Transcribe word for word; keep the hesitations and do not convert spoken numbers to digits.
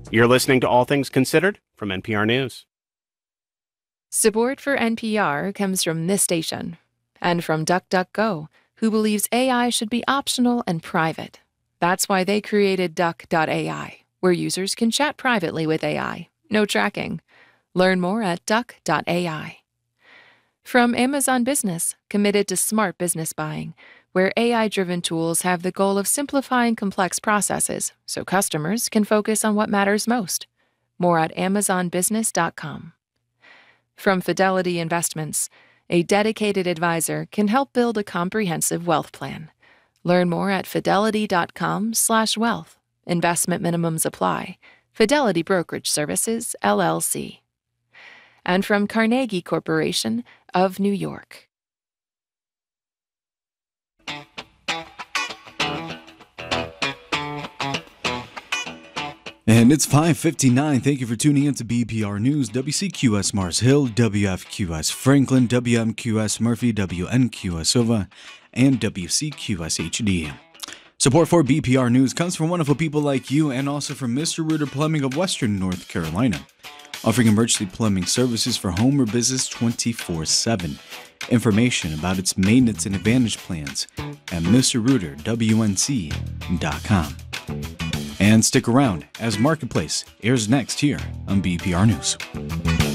You're listening to All Things Considered from N P R News. Support for N P R comes from this station and from DuckDuckGo, who believes A I should be optional and private. That's why they created Duck dot A I, where users can chat privately with A I. No tracking. Learn more at Duck dot A I. From Amazon Business, committed to smart business buying, where A I-driven tools have the goal of simplifying complex processes so customers can focus on what matters most. More at amazon business dot com. From Fidelity Investments, a dedicated advisor can help build a comprehensive wealth plan. Learn more at fidelity dot com slash wealth. Investment minimums apply. Fidelity Brokerage Services, L L C. And from Carnegie Corporation of New York. And it's five fifty-nine. Thank you for tuning in to B P R News, W C Q S Mars Hill, W F Q S Franklin, W M Q S Murphy, W N Q S Silva, and W C Q S H D. Support for B P R News comes from wonderful people like you and also from Mister Rooter Plumbing of Western North Carolina, offering emergency plumbing services for home or business twenty-four seven. Information about its maintenance and advantage plans at Mister Rooter W N C dot com. And stick around as Marketplace airs next here on B P R News.